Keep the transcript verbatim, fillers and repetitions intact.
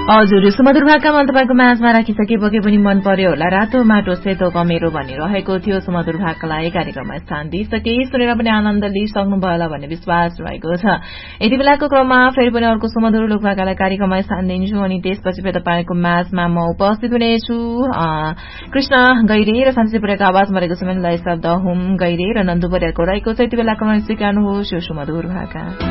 हजुर सुमधुर भाकामा तपाईँको माझमा राखिसकेपछि पनि मन पर्यो होला रातो माटो सेतो कमेरो भनिरहेको थियो। सुमधुर भाकालाई कार्यक्रममा स्थान दिइसके सुनेर पनि आनन्द लिइसक्नुभयो होला भन्ने विश्वास रहेको छ। यति बेलाको क्रममा फेरि पनि अर्को सुमधुर लोक भाकालाई कार्यक्रममा स्थान दिन्छु अनि त्यसपछि फेरि तपाईँको माझमा म उपस्थित हुनेछु। कृष्ण गैरे र शान्तिपुरको आवाजमा रहेको सुमनलाई शब्द हुम गैरे र नन्दुपुरको रहेको छ। यति बेलाको स्वीकार्नुहोस् यो सुमधुर भाका।